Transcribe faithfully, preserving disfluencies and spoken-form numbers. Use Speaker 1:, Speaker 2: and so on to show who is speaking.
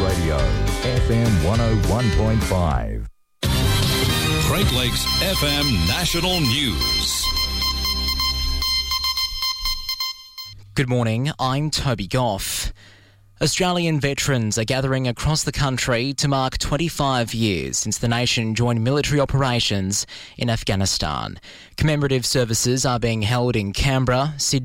Speaker 1: Radio, F M one oh one point five.
Speaker 2: Great Lakes F M National News.
Speaker 3: Good morning, I'm Toby Goff. Australian veterans are gathering across the country to mark twenty-five years since the nation joined military operations in Afghanistan. Commemorative services are being held in Canberra, Sydney,